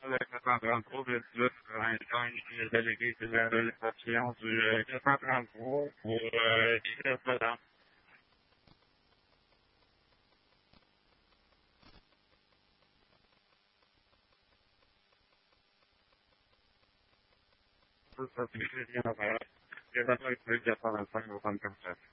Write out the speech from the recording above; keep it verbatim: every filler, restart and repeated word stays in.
le quatre cent trente-trois, plus plus, pour l'instant, ici, le délégué de la réalisation du euh, quatre cent trente-trois pour euh, les restaurants. Pour ça, c'est bien à faire. Il y a pas de plus de quatre cent vingt-cinq au centre comme ça.